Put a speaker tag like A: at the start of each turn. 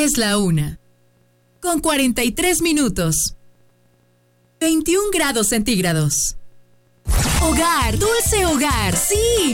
A: Es la 1:43. 21 grados centígrados. Hogar, dulce hogar, sí.